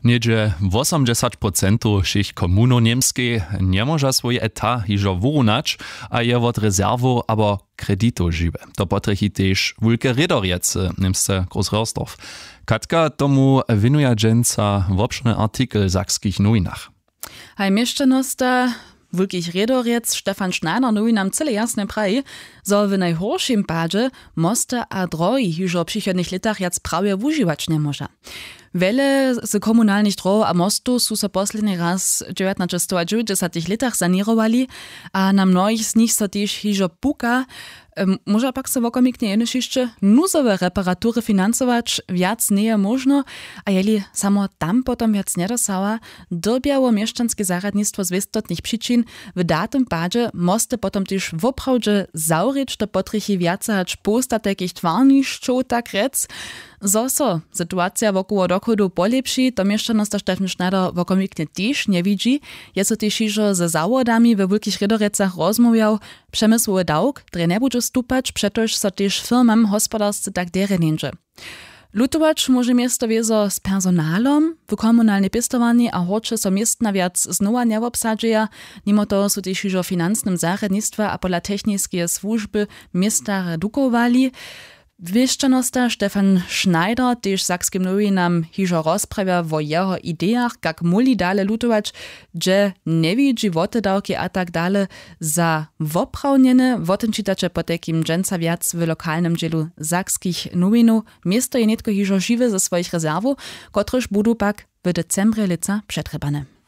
Niedzie 80% všich komunów niemskich nie może swój etat hižo wyrównać, a je od rezerwu abo kredytu żywe. To potrechi też wulke redorjec niemsce Großröhrsdorf. Katka tomu winuje dżęca wopszny artykel w Sakskich Nowinach. Hej mieszczanosta wulkich redorjec Stefan Schneider nowi nam cyle jasne praji, że w najhorszym padzie moste a drogi hižo w przychodnych latach jac prawie używać nie może. Wiele z komunalnych drogów a mostów są so posledný raz w 1990 latach sanirowali, a na mnohých z nich so też hižo puka. Może pak se wokomiknie jenoś jeszcze nuzowe reparatury finansować wiac nie je można, a jeli samo tam potom wiac nie dosała, dobiało mieszczanskie zaradnictwo z istotnych przyczyn w datym padzie mosty potom też woprawdzie zaurić do potrychy wiaca hać posta takich twarniszczów, tak rec. So, sytuacja wokół dochodu polepszy, to mieszczanost Stefan Schneider wokomiknie też nie widzi, je so też hižo ze zawodami we wielkich redorecach rozmawiał, przemysłowy dałk, który nie będzie stupać, przetoż so też firmam hospodarscy tak dere nienże. Lutować może miasto wiezo z personalom, w komunalne pistowanie, a hoče so miestna wiac znowa nie obsadzieja, mimo to so też hižo finansnym zaradnictwa a pola techniskie służby miasta redukowali. Wieszczanosta Stefan Schneider też Sakskim Nowinam hižo rozprawia o jeho ideach, jak muli dale lutować, że nie widzi wotedawki a tak dale za woprawniene. O tym czytacie po takim dżęca wiac w lokalnym dzielu Sakskich Nowinów. Miasto je netko hižo żywe ze swoich rezerwów, kotreż budu pak w decembrze lica przetrzebane.